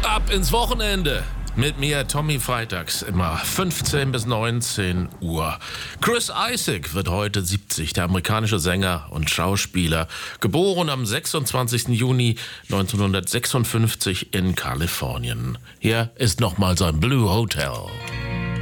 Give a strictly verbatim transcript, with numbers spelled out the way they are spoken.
Ab ins Wochenende. Mit mir Tommy freitags immer fünfzehn bis neunzehn Uhr. Chris Isaak wird heute siebzig, der amerikanische Sänger und Schauspieler. Geboren am sechsundzwanzigsten Juni neunzehnhundertsechsundfünfzig in Kalifornien. Hier ist nochmal sein Blue Hotel.